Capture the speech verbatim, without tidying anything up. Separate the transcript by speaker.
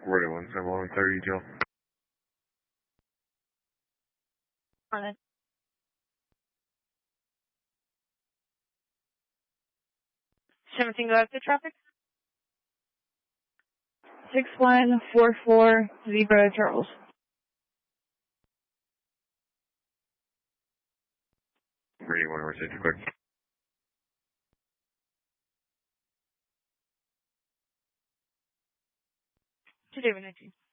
Speaker 1: Radio one seven one thirty, Jill.
Speaker 2: On it. seventeen, go after traffic. six one four four, Zebra Charles.
Speaker 1: Radio one, where's it? Quick.
Speaker 2: two David nineteen.